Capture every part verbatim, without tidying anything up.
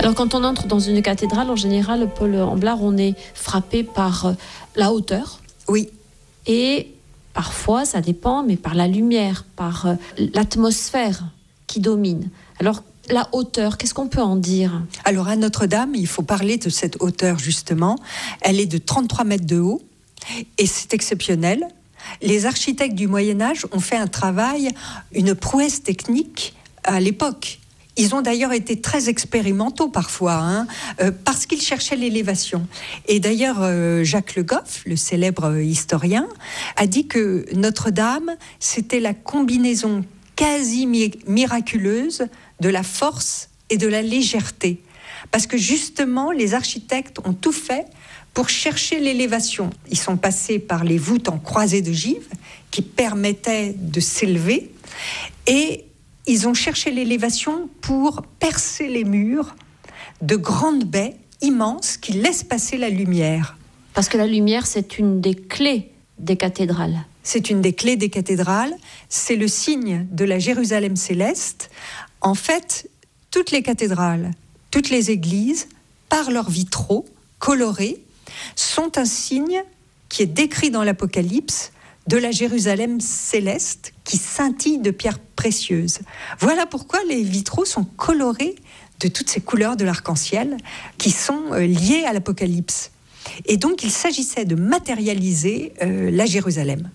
Alors quand on entre dans une cathédrale, en général, Paul Amblard, on est frappé par la hauteur. Oui. Et parfois, ça dépend, mais par la lumière, par l'atmosphère qui domine. Alors la hauteur, qu'est-ce qu'on peut en dire ? Alors à Notre-Dame, il faut parler de cette hauteur justement. Elle est de trente-trois mètres de haut et c'est exceptionnel. Les architectes du Moyen-Âge ont fait un travail, une prouesse technique à l'époque. Ils ont d'ailleurs été très expérimentaux parfois, hein, euh, parce qu'ils cherchaient l'élévation. Et d'ailleurs, euh, Jacques Le Goff, le célèbre historien, a dit que Notre-Dame, c'était la combinaison quasi miraculeuse de la force et de la légèreté. Parce que justement, les architectes ont tout fait pour chercher l'élévation. Ils sont passés par les voûtes en croisée d'ogive qui permettaient de s'élever et ils ont cherché l'élévation pour percer les murs de grandes baies immenses qui laissent passer la lumière. Parce que la lumière, c'est une des clés des cathédrales. C'est une des clés des cathédrales. C'est le signe de la Jérusalem céleste. En fait, toutes les cathédrales, toutes les églises, par leurs vitraux colorés, sont un signe qui est décrit dans l'Apocalypse de la Jérusalem céleste qui scintille de pierres précieuses. Voilà pourquoi les vitraux sont colorés de toutes ces couleurs de l'arc-en-ciel qui sont liées à l'Apocalypse. Et donc, il s'agissait de matérialiser euh, la Jérusalem.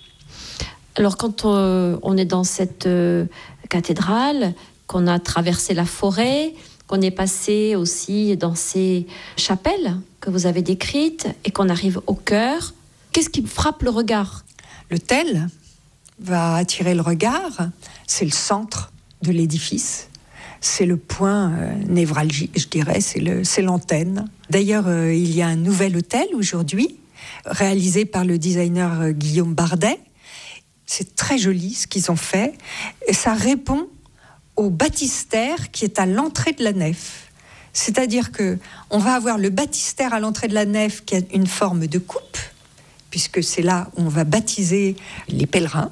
Alors, quand on, on est dans cette euh, cathédrale, qu'on a traversé la forêt, qu'on est passé aussi dans ces chapelles que vous avez décrites et qu'on arrive au cœur, qu'est-ce qui frappe le regard ? L'autel va attirer le regard, c'est le centre de l'édifice, c'est le point euh, névralgique, je dirais, c'est, le, c'est l'antenne. D'ailleurs, euh, il y a un nouvel autel aujourd'hui, réalisé par le designer euh, Guillaume Bardet. C'est très joli ce qu'ils ont fait, et ça répond au baptistère qui est à l'entrée de la nef. C'est-à-dire qu'on va avoir le baptistère à l'entrée de la nef qui a une forme de coupe, puisque c'est là où on va baptiser les pèlerins.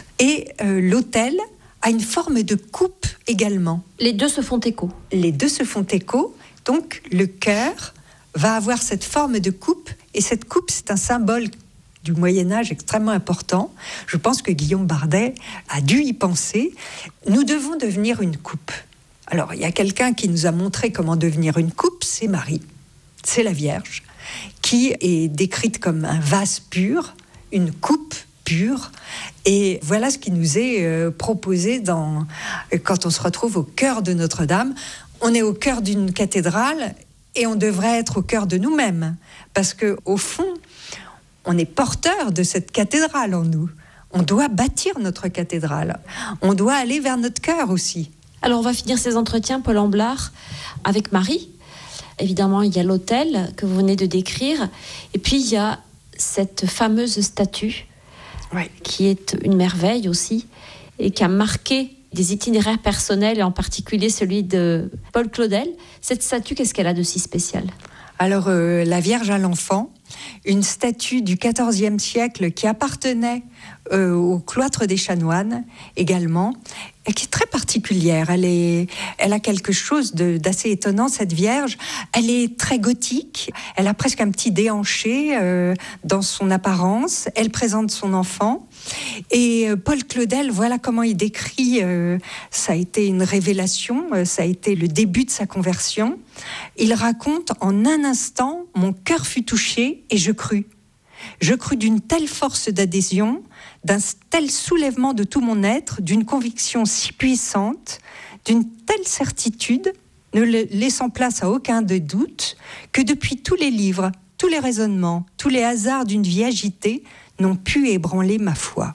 Et euh, l'autel a une forme de coupe également. Les deux se font écho. Les deux se font écho. Donc le chœur va avoir cette forme de coupe. Et cette coupe, c'est un symbole du Moyen-Âge extrêmement important. Je pense que Guillaume Bardet a dû y penser. Nous devons devenir une coupe. Alors, il y a quelqu'un qui nous a montré comment devenir une coupe, c'est Marie. C'est la Vierge, qui est décrite comme un vase pur, une coupe pure. Et voilà ce qui nous est euh, proposé dans, quand on se retrouve au cœur de Notre-Dame. On est au cœur d'une cathédrale et on devrait être au cœur de nous-mêmes. Parce qu'au fond, on est porteur de cette cathédrale en nous. On doit bâtir notre cathédrale. On doit aller vers notre cœur aussi. Alors, on va finir ces entretiens, Paul Amblard, avec Marie. Évidemment, il y a l'autel que vous venez de décrire. Et puis, il y a cette fameuse statue, oui, qui est une merveille aussi, et qui a marqué des itinéraires personnels, et en particulier celui de Paul Claudel. Cette statue, qu'est-ce qu'elle a de si spécial ? Alors, euh, la Vierge à l'Enfant, une statue du quatorzième siècle qui appartenait euh, au cloître des chanoines également, et qui est très particulière. Elle, est, elle a quelque chose de, d'assez étonnant, cette Vierge. Elle est très gothique, elle a presque un petit déhanché euh, dans son apparence. Elle présente son enfant. Et euh, Paul Claudel, voilà comment il décrit, euh, ça a été une révélation, euh, ça a été le début de sa conversion. Il raconte, en un instant, mon cœur fut touché et je crus. Je crus d'une telle force d'adhésion, d'un tel soulèvement de tout mon être, d'une conviction si puissante, d'une telle certitude, ne laissant place à aucun des doutes, que depuis tous les livres, tous les raisonnements, tous les hasards d'une vie agitée n'ont pu ébranler ma foi.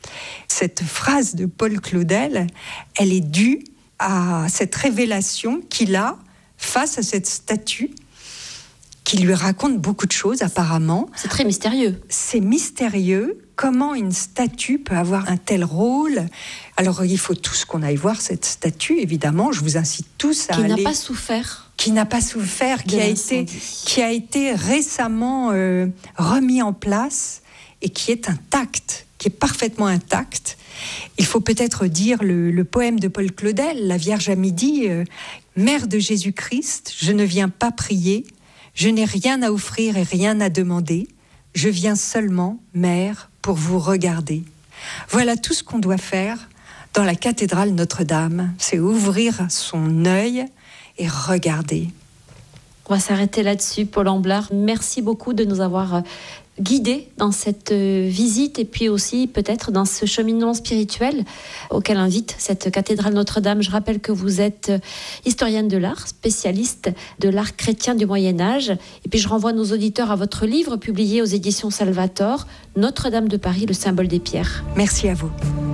Cette phrase de Paul Claudel, elle est due à cette révélation qu'il a face à cette statue, qui lui raconte beaucoup de choses apparemment. C'est très mystérieux. C'est mystérieux. Comment une statue peut avoir un tel rôle ? Alors il faut tous qu'on aille voir cette statue, évidemment. Je vous incite tous à qui aller... Qui n'a pas souffert. Qui n'a pas souffert, qui a, été, qui a été récemment euh, remis en place et qui est intacte, qui est parfaitement intacte. Il faut peut-être dire le, le poème de Paul Claudel, La Vierge à midi, euh, « Mère de Jésus-Christ, je ne viens pas prier, je n'ai rien à offrir et rien à demander, je viens seulement, Mère, pour vous regarder. » Voilà tout ce qu'on doit faire dans la cathédrale Notre-Dame, c'est ouvrir son œil et regarder. On va s'arrêter là-dessus, Paul Amblard. Merci beaucoup de nous avoir guidés dans cette visite et puis aussi peut-être dans ce cheminement spirituel auquel invite cette cathédrale Notre-Dame. Je rappelle que vous êtes historienne de l'art, spécialiste de l'art chrétien du Moyen-Âge. Et puis je renvoie nos auditeurs à votre livre publié aux éditions Salvator, Notre-Dame de Paris, le symbole des pierres. Merci à vous.